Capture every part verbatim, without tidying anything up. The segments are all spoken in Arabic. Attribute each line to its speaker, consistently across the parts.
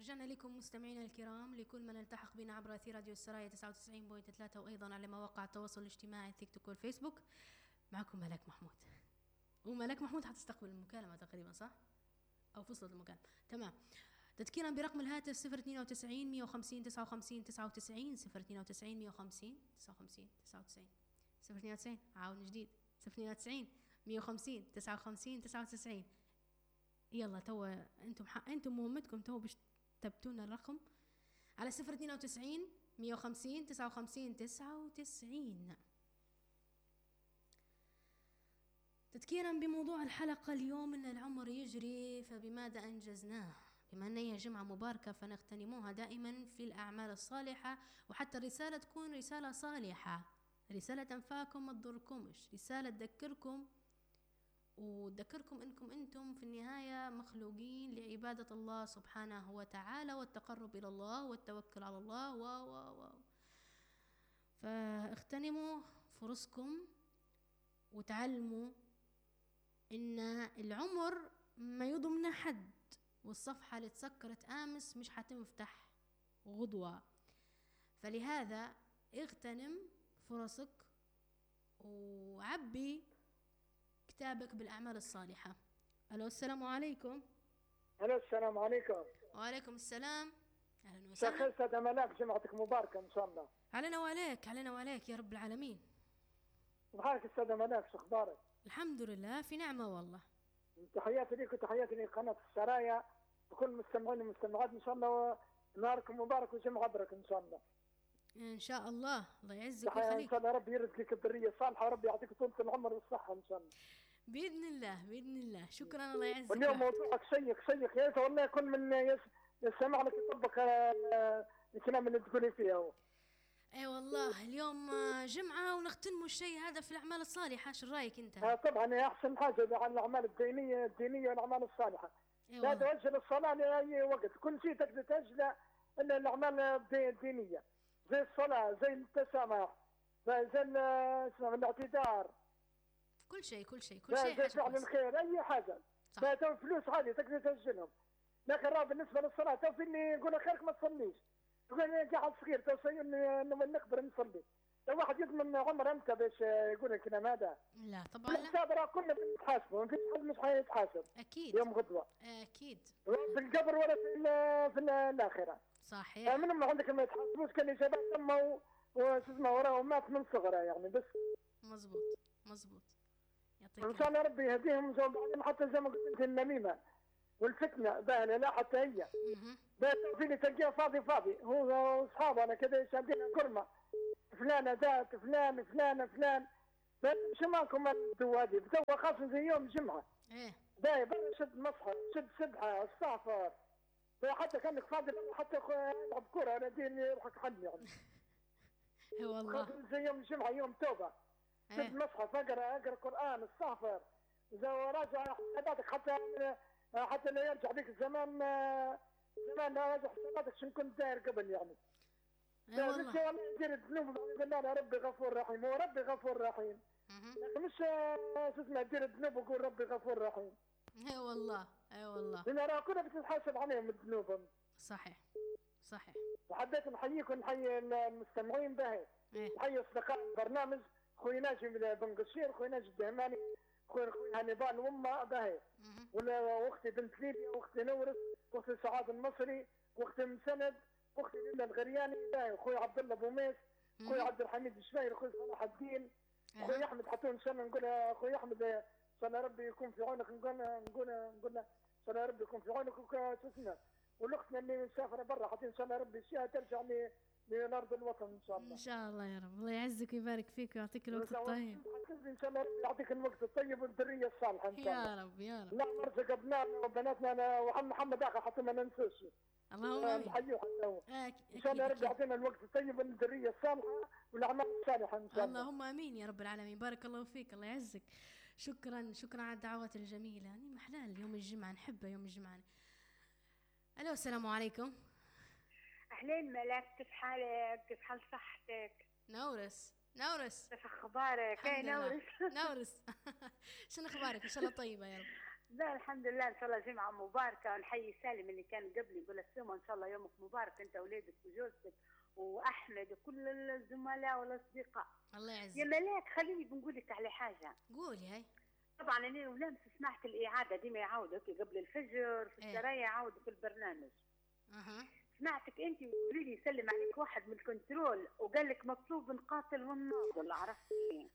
Speaker 1: رجعنا لكم مستمعينا الكرام، لكل من التحق بنا عبر أثير راديو السرايا تسعة وتسعين فاصلة ثلاثة وأيضا على مواقع التواصل الاجتماعي تيك توك والفيسبوك. معكم ملاك محمود، وملاك محمود حتستقبل المكالمة تقريبا، صح؟ أو فصلت المكالمة، تمام. تذكيرا برقم الهاتف صفر اثنين وتسعين مية وخمسين تسعة وخمسين تسعة وتسعين صفر اثنين وتسعين مية وخمسين تسعة وخمسين تسعة وتسعين صفر اثنين وتسعين عاود جديد صفر اثنين وتسعين مية وخمسين تسعة وخمسين تسعة وتسعين. يلا توا انتم حق انتم مهمتكم توا باش تبتونا الرقم على صفر اثنين وتسعين مية وخمسين تسعة وخمسين تسعة وتسعين. تذكيرا بموضوع الحلقة اليوم، ان العمر يجري فبماذا انجزناه؟ بما ان هي جمعة مباركة فنغتنموها دائما في الاعمال الصالحة، وحتى الرسالة تكون رسالة صالحة، رسالة تنفعكم ما تضركمش، رسالة تذكركم وتذكركم انكم انتم في النهاية مخلوقين لعبادة الله سبحانه وتعالى والتقرب الى الله والتوكل على الله و و و فاغتنموا فرصكم وتعلموا ان العمر ما يضمن حد، والصفحة اللي تسكرت امس مش حتنفتح غدوة، فلهذا اغتنم فرصك وعبي كتابك بالأعمال الصالحة. ألو السلام عليكم.
Speaker 2: ألو السلام عليكم.
Speaker 1: وعليكم السلام. أهلا وسهلا.
Speaker 2: شيخ سيدة ملاك، جمعتك مباركة إن شاء الله.
Speaker 1: علينا وعليك، علينا وعليك يا رب العالمين.
Speaker 2: بحالك السيدة ملاك، شو أخبارك؟
Speaker 1: الحمد لله في نعمة والله.
Speaker 2: تحياتي ليك وتحياتي لقناة السرايا وكل مستمعين ومستمعات إن شاء الله، ونهاركم مبارك وجمعة بركة إن شاء الله.
Speaker 1: إن شاء الله، الله يعزك ويخليك.
Speaker 2: إن شاء الله ربي يرزقك بالذرية الصالحة وربي يعطيك طولة العمر والصحة إن شاء الله.
Speaker 1: بإذن الله بإذن الله. شكرا، الله يعزك.
Speaker 2: واليوم موضوعك شيق شيق يا ريت والله كل من يسمع لك يطبق الكلام اللي تقولي فيه هو.
Speaker 1: اي والله اليوم جمعة ونختموا الشيء هذا في الأعمال الصالحة، شو رأيك أنت؟
Speaker 2: آه طبعا أحسن حاجة على الأعمال الدينية الدينية والأعمال الصالحة. لا تأجل الصلاة لأي وقت، كل شيء تقدر تأجله إلا الأعمال الدينية، زي الصلاة زي التسامح زي الاعتذار،
Speaker 1: كل شيء كل شيء كل شيء
Speaker 2: زي فعل الخير، أي حاجة. لا تو فلوس عادي تقدر تأجلهم، لكن راه بالنسبة للصلاة تو في اللي يقول خيرك ما تصليش، يقول قاعد صغير تو نقدر نصلي، لو واحد يضمن عمر أنت باش يقول الكلام هذا؟
Speaker 1: لا طبعا لا.
Speaker 2: الحساب راه كلنا بنتحاسبوا، ما فيش حد مش حيتحاسب
Speaker 1: أكيد
Speaker 2: يوم غدوة،
Speaker 1: أكيد
Speaker 2: في القبر ولا في في الآخرة.
Speaker 1: صحيح.
Speaker 2: من ما عندك ما يتحاسبوش، كان شباب تموا واسمه وراه مات من صغره يعني بس.
Speaker 1: مزبوط مزبوط. يعطيك
Speaker 2: ان شاء الله ربي يهديهم بعدين، حتى زي ما قلت النميمه والفتنه باهله لا حتى هي بس فيني تلقاه فاضي فاضي هو واصحابه انا كذا شادين قرمه، فلانه ذات فلان فلان فلان بس شو مالكم الدوادي تو خاصه زي يوم الجمعه.
Speaker 1: ايه
Speaker 2: باهي برا شد مصحف شد سبحه استغفر، حتى كانك فاضي حتى العب كره انا ديني يضحك عني يعني.
Speaker 1: اي والله
Speaker 2: زي يوم الجمعه يوم توبه، شد مصحف اقرا اقرا قران استغفر، اذا راجع حساباتك حتى حتى لا يرجع بك الزمان زمان لا راجع حساباتك شنو كنت داير قبل يعني.
Speaker 1: اي والله.
Speaker 2: مش والله يدير الذنوب قلنا له ربي غفور رحيم، هو ربي غفور رحيم. لكن مش شو اسمه دير الذنوب وقول ربي غفور رحيم.
Speaker 1: اي والله اي والله.
Speaker 2: لان راه كلنا بتتحاسب عليهم الذنوب.
Speaker 1: صحيح صحيح.
Speaker 2: وحبيت نحييكم ونحيي المستمعين باهي.
Speaker 1: إيه؟
Speaker 2: نحيي اصدقاء البرنامج، خويا ناجي بن قشير، خويا ناجي الدهماني، خويا خويا هانيبال وامه باهي، واختي بنت ليبيا، واختي نورس، واختي سعاد المصري، واختي مسند، واختي ليلى الغرياني باهي، خويا عبد الله بوميس، خويا عبد الحميد الشماير، خويا صلاح الدين، خويا احمد حتى ان شاء الله نقول خويا احمد ان شاء الله ربي يكون في عونك، نقول نقول نقول ان شاء الله ربي يكون في عونك وشو اسمه، والاختنا اللي مسافره برا حتى ان شاء الله ربي يشيها ترجع لي لارض الوطن ان شاء الله.
Speaker 1: ان شاء الله يا رب، الله يعزك ويبارك فيك ويعطيك الوقت الطيب.
Speaker 2: ان شاء الله يعطيك الوقت الطيب والذريه الصالحه ان شاء الله.
Speaker 1: يا رب يا رب.
Speaker 2: لا نرزق ابنائنا وبناتنا وعم محمد اخي حتى ما ننسوش.
Speaker 1: اللهم امين.
Speaker 2: نحييه حتى هو.
Speaker 1: أكيد.
Speaker 2: ان شاء الله ربي يعطينا الوقت الطيب والذريه الصالحه والاعمال الصالحه ان شاء الله.
Speaker 1: اللهم امين يا رب العالمين. بارك الله فيك، الله يعزك. شكرا شكرا على الدعوات الجميله، يعني محلال يوم الجمعه نحبه يوم الجمعه. الو السلام عليكم.
Speaker 3: أهلين ملاك، كيف حالك؟ كيف حال صحتك؟
Speaker 1: نورس نورس
Speaker 3: كيف أخبارك؟
Speaker 1: الحمد
Speaker 3: نورس
Speaker 1: نورس شنو أخبارك؟ إن شاء الله طيبة يا رب.
Speaker 3: لا الحمد لله ان شاء الله جمعه مباركه. نحيي سالم اللي كان قبلي يقول السومه ان شاء الله يومك مبارك انت واولادك وجوزتك واحمد وكل الزملاء والاصدقاء.
Speaker 1: الله يعزك.
Speaker 3: يا ملاك خليني بنقول لك على حاجه.
Speaker 1: قولي. هاي
Speaker 3: طبعا انا ولامس سمعت الاعاده ديما يعاودوا قبل الفجر في السرايا
Speaker 1: ايه.
Speaker 3: يعاودوا في البرنامج.
Speaker 1: اها
Speaker 3: سمعتك انت وتقولي لي يسلم عليك واحد من الكنترول وقال لك مطلوب القاتل والناضل. عرفتي ايه؟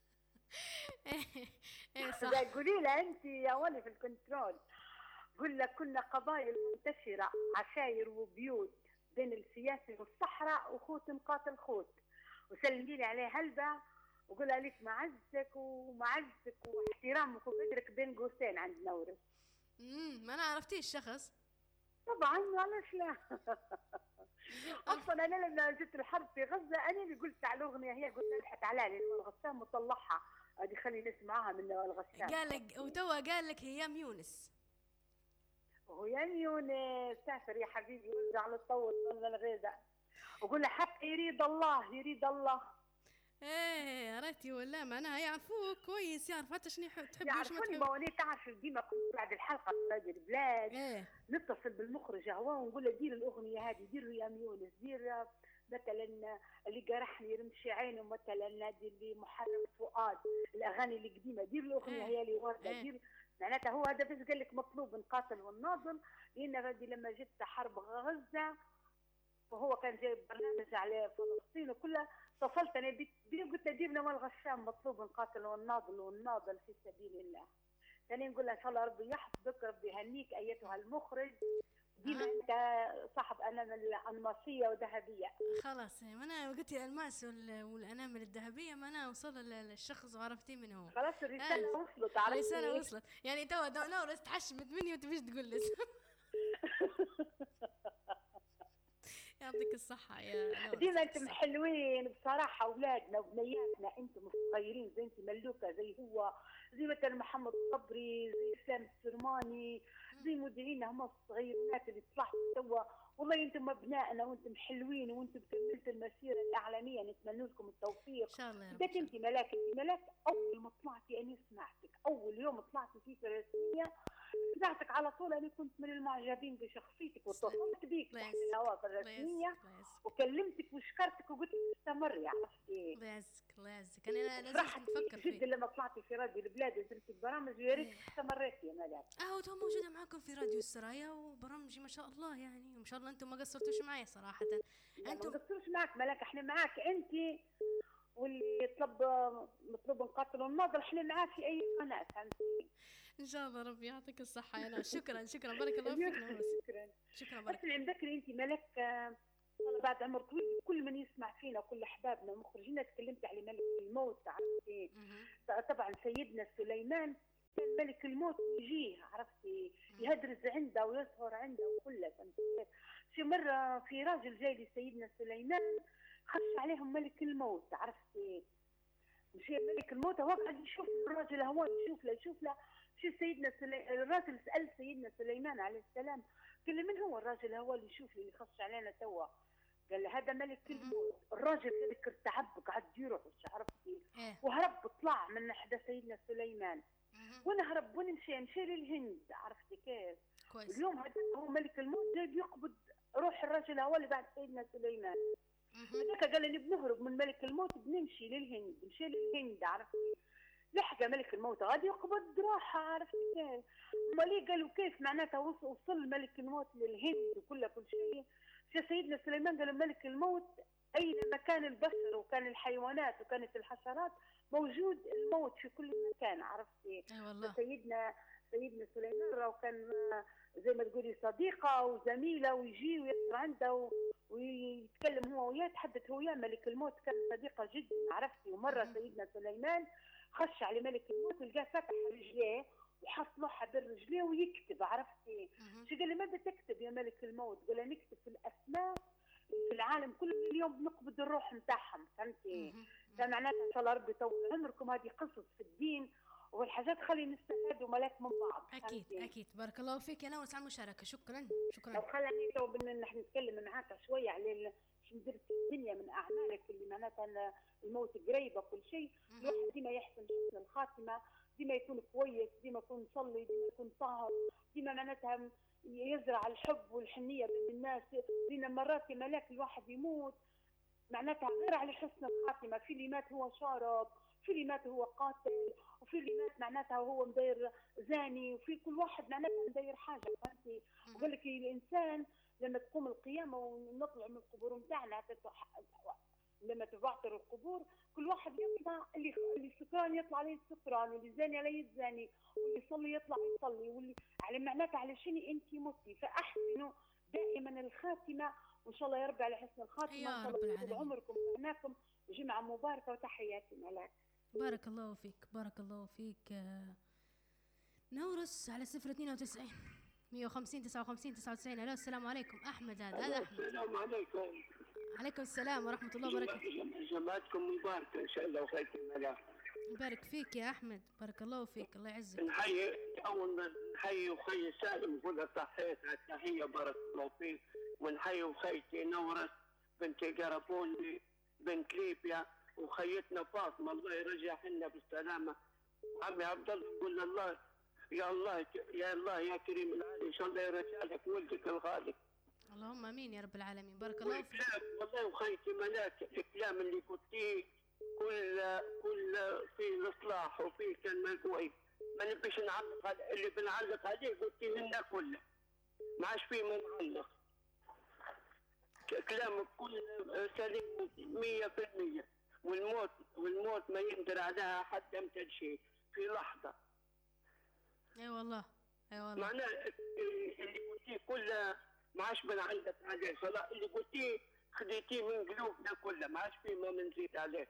Speaker 1: ايه صح.
Speaker 3: قولي لها انت يا ولي في الكنترول، قل لك كنا قبائل منتشره عشاير وبيوت بين السياسي والصحراء وخوت مقاتل خوت، وسلمي لي عليه هلبة وقول عليك معزك ومعزك واحترامك وقدرك بين قوسين عند نورس.
Speaker 1: امم ما انا عرفتي الشخص
Speaker 3: طبعا معلش لا. اصلا انا لما جيت الحرب في غزه انا اللي قلت على الاغنيه، هي قلت لحت على لي الغسام وطلعها هذه خلي نسمعها من الغسام.
Speaker 1: قال لك وتوا قال لك هيام يونس.
Speaker 3: وهو يا يونس سافر يا حبيبي ورجع للطول ضل الغيدة وقول له حتى يريد الله يريد الله.
Speaker 1: ايه عرفتي ولا معناها يعرفوك كويس، يعرف حتى شنو تحب وش ما
Speaker 3: يعرفوني
Speaker 1: تحب.
Speaker 3: ما ولي تعرف ديما كنت بعد الحلقه في البلاد
Speaker 1: ايه
Speaker 3: نتصل بالمخرج هو ونقول له دير الاغنيه هذه، دير يا يونس، دير مثلا اللي جرحني رمشي عينه، مثلا نادي اللي محرم فؤاد، الاغاني اللي قديمه دير الاغنيه هي اللي ورده
Speaker 1: إيه.
Speaker 3: دير. معناتها هو هذا بس قال لك مطلوب نقاتل والناضل، لان غادي لما جت حرب غزه وهو كان جايب برنامج على فلسطين وكلها اتصلت انا بيه قلت له ديرنا مال غشام مطلوب نقاتل والناضل والناضل في سبيل الله. ثاني نقول له ان شاء الله ربي يحفظك ربي يهنيك ايتها المخرج، ديما انت صاحب انامل انماسيه وذهبيه.
Speaker 1: خلاص ما انا قلت الالماس والانامل الذهبيه ما انا وصل للشخص وعرفتي من هو.
Speaker 3: خلاص الرساله آه. وصلت. عرفتي
Speaker 1: الرساله وصلت يعني تو نورس تحشمت مني وانت مش تقول لي. يعطيك الصحة يا نورس.
Speaker 3: ديما انتم حلوين بصراحة، اولادنا وبنياتنا انتم صغيرين زي انت ملوكة زي هو، زي مثلا محمد صبري، زي اسلام السرماني، زي مذيعينا هم الصغيرات اللي طلعتوا توا، والله انتم ابنائنا وانتم حلوين وانتم كملتوا المسيرة الإعلامية، نتمنى لكم التوفيق.
Speaker 1: ان شاء الله يا رب.
Speaker 3: بدك انت ملاك، انت ملاك اول ما طلعتي انا سمعتك، اول يوم طلعتي فيه في الرسمية سمعتك على طول، انا كنت من المعجبين بشخصيتك واتصلت بيك تحت الهواء في الرسمية وكلمتك وشكرتك وقلت لك استمري. عرفتي؟
Speaker 1: الله يعزك الله يعزك. انا لازم نفكر فيه
Speaker 3: جدا لما طلعتي في راديو البلاد ودرتي البرامج ويا ريت استمريتي يا ملاك.
Speaker 1: اه تو موجوده معكم في راديو السرايا وبرامجي ما شاء الله يعني، وما شاء الله انتم ما قصرتوش معي صراحه.
Speaker 3: انتم ما قصرتوش معك ملاك، احنا معاك انت واللي يطلب مطلوب نقاتل ونناضل احنا معاك في اي قناه. فهمتي؟
Speaker 1: ان شاء الله ربي يعطيك الصحه يا ناس. شكرا شكرا بارك الله فيك نورس.
Speaker 3: شكرا
Speaker 1: شكرا بارك.
Speaker 3: بس نذكري انت ملك بعد عمر طويل كل من يسمع فينا كل احبابنا مخرجينا تكلمت على ملك الموت. عرفتي؟ طبعا سيدنا سليمان كان ملك الموت يجيه، عرفتي؟ يهدرز عنده ويسهر عنده وكله. فهمتي؟ في مره في راجل جاي لسيدنا سليمان خش عليهم ملك الموت. عرفتي؟ مشي ملك الموت هو قاعد يشوف الراجل هو يشوف له يشوف له شو سيدنا سلي... الراجل سأل سيدنا سليمان عليه السلام قال له من هو الراجل هو اللي يشوف اللي خش علينا توا؟ قال له هذا ملك الموت. الراجل ذلك ارتعب قعد يروح عرفتي وهرب طلع من حدا سيدنا سليمان ونهرب ونمشي مشي للهند. عرفتي كيف؟ كويس. اليوم هذا هو ملك الموت جاي يقبض روح الراجل هو اللي بعد سيدنا سليمان. هذاك قال لي بنهرب من ملك الموت بنمشي للهند. مشي للهند. عرفتي؟ لحق ملك الموت غادي يقبض روحه. عرفتي كيف؟ امال قالوا كيف معناتها وصل ملك الموت للهند وكل كل شيء. سيدنا سليمان قال ملك الموت اينما كان البشر وكان الحيوانات وكانت الحشرات موجود الموت في كل مكان. عرفتي؟
Speaker 1: اي والله.
Speaker 3: سيدنا سيدنا سليمان راهو كان زي ما تقولي صديقه وزميله ويجي ويصير عنده ويتكلم هو وياه يتحدث هو وياه. ملك الموت كان صديقه جدا. عرفتي؟ ومره سيدنا سليمان خش على ملك الموت ولقاه فتح رجليه وحط لوحه بين رجليه ويكتب. عرفتي؟ شو قال لي ماذا تكتب يا ملك الموت؟ قال له نكتب في الاسماء في العالم كله اليوم بنقبض الروح نتاعهم. فهمتي؟ فمعناتها ان شاء الله ربي يطول عمركم. هذه قصص في الدين والحاجات خلي نستفادوا ملاك من بعض.
Speaker 1: اكيد اكيد بارك الله فيك انا وسع المشاركه. شكرا شكرا.
Speaker 3: لو خلاني تو نحن نتكلم معاك شويه على شو درت في الدنيا من اعمالك اللي معناتها الموت قريبه كل شيء. الواحد ديما يحسن حسن الخاتمه ديما يكون كويس، ديما يكون يصلي، ديما يكون طاهر، ديما معناتها يزرع الحب والحنيه بين الناس. لان مرات ملاك الواحد يموت معناتها غير على حسن الخاتمه، في اللي مات هو شارب، في اللي مات هو قاتل، وفي اللي مات معناتها هو مدير زاني، وفي كل واحد معناتها مدير حاجه. فهمتي؟ وقال لك الانسان لما تقوم القيامه ونطلع من القبور نتاعنا، لما تبعثر القبور كل واحد يطلع، اللي اللي سكران يطلع عليه سكران، واللي زاني عليه يزاني، واللي يصلي يطلع يصلي، واللي على معناتها على شنو انت متي. فاحسنوا دائما الخاتمه، وان شاء الله يا رب على حسن الخاتمه،
Speaker 1: يا
Speaker 3: ان شاء
Speaker 1: رب
Speaker 3: الله
Speaker 1: العالمين.
Speaker 3: عمركم معكم جمعه مباركه وتحياتي ملاك.
Speaker 1: بارك الله فيك، بارك الله فيك. آه، نورس على صفر اثنين وتسعين مية وخمسين تسعة وخمسين تسعة وتسعين. الو السلام عليكم. احمد هذا هذا احمد.
Speaker 4: السلام عليكم.
Speaker 1: عليكم السلام ورحمه الله وبركاته.
Speaker 4: جماعتكم مباركه ان شاء الله وخير الملاك.
Speaker 1: يبارك فيك يا احمد، بارك الله فيك، الله يعزك.
Speaker 4: نحيي اول نحيي اخي سالم نقول له صحيت على التحيه بارك الله فيك، ونحيي اخيتي نورس بنت قربولي بنت ليبيا، وخيتنا فاطمه الله يرجعها لنا بالسلامه. عمي عبد الله نقول الله يا الله يا الله يا كريم العالي ان شاء الله يرجع لك ولدك الغالي.
Speaker 1: اللهم امين يا رب العالمين. بارك الله فيك.
Speaker 4: والله وخيتي ملاك الكلام اللي قلتيه كل كل في الاصلاح وفي كلمه قوي، ما نبيش نعلق على اللي بنعلق عليه قلتيه لنا كله، ما عادش فيه ما نعلق. كلامك كله سليم مية بالمية، والموت والموت ما يقدر عليها حتى امتى شيء في لحظه.
Speaker 1: اي والله اي والله.
Speaker 4: معناه اللي قلتيه كله ما عادش بنعلق عليه، خلاص اللي قلتيه خديتيه من قلوبنا كله، ما عادش فيه ما بنزيد عليه.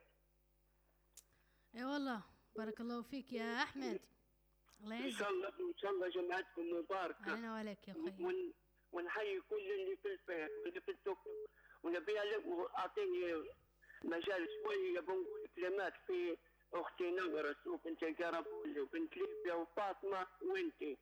Speaker 1: اي والله. بارك الله فيك يا احمد، الله يعزك.
Speaker 4: ان شاء الله ان شاء الله جمعتكم مباركه.
Speaker 1: علينا وعليك يا اخي.
Speaker 4: ون... ونحيي كل اللي في الفيس واللي في التوك توك، ونبي اعطيني مجال شويه بنقول كلمات في اختي نورس وبنت قربولي وبنت ليبيا وفاطمه وانتي.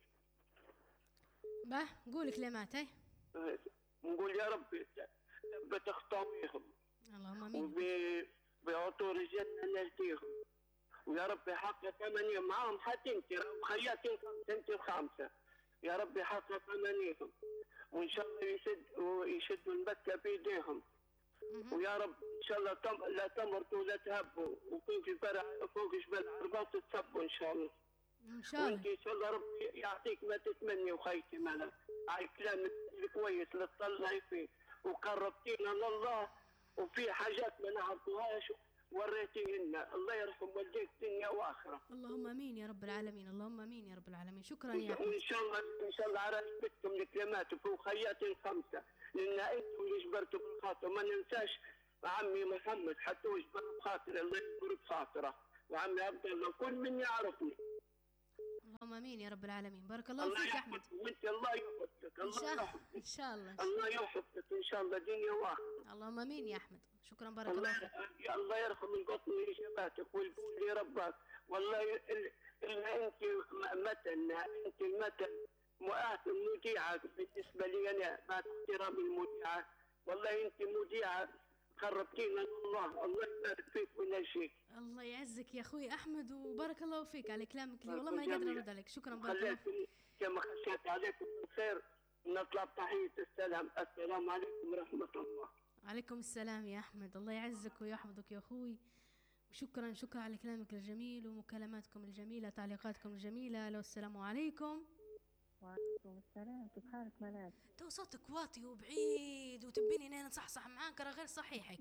Speaker 1: به قول كلمات. اي
Speaker 4: نقول يا رب ثبت خطويهم،
Speaker 1: اللهم امين.
Speaker 4: وبعطور الجنه نهديهم، ويا رب حق ثمانية معاهم حتى انت خياتين خمسة انت الخامسة، يا رب حق ثمانيهم، وان شاء الله يشد ويشدوا المكة بايديهم، ويا رب ان شاء الله تم لا تمرضوا ولا تهبوا، وفوق جبل فوق جبل عربات تصبوا ان شاء الله.
Speaker 1: ان شاء الله.
Speaker 4: وانت ان شاء الله ربي يعطيك ما تتمني وخيتي مالك على الكلام الكويس اللي تطلعي فيه وقربتينا لله، وفي حاجات ما نعرفوهاش وريتينا، الله يرحم والديك دنيا واخره.
Speaker 1: اللهم امين يا رب العالمين، اللهم امين يا رب العالمين. شكرا يا احمد.
Speaker 4: وان شاء الله ان شاء الله على رسبتكم الكلمات وفي خياتي الخمسه، لان انتم اللي جبرتوا بالخاطر، ما ننساش عمي محمد حتى هو جبر بخاطره، الله يجبر بخاطره، وعمي عبد الله كل من يعرفني.
Speaker 1: اللهم امين يا رب العالمين. بارك الله فيك يا احمد.
Speaker 4: وانت الله يحفظك، الله يحفظك
Speaker 1: ان شاء الله.
Speaker 4: الله يحفظك ان شاء الله دنيا واخره.
Speaker 1: اللهم امين يا احمد. شكرا بارك الله فيك.
Speaker 4: الله الله يرحم القطن اللي شباتك والبول اللي رباك، والله الا انت مثل انت المثل مؤثر مذيعه بالنسبه لي انا، مع احترام المذيعه، والله انت مذيعه قربتينا الله، الله يبارك فيك وينجيك.
Speaker 1: الله يعزك يا اخوي احمد، وبارك الله فيك على كلامك اللي والله ما قادر ارد عليك. شكرا بارك الله فيك.
Speaker 4: كما خشيت عليكم الخير نطلب تحيه السلام، السلام عليكم ورحمه الله.
Speaker 1: عليكم السلام يا احمد، الله يعزك ويحفظك يا اخوي، وشكرا شكرا على كلامك الجميل ومكالماتكم الجميله، تعليقاتكم الجميله. الو السلام عليكم.
Speaker 5: وعليكم السلام، كيف حالك ملاك؟
Speaker 1: تو صوتك واطي وبعيد وتبيني انا نصحصح معاك، راه غير صحيحك.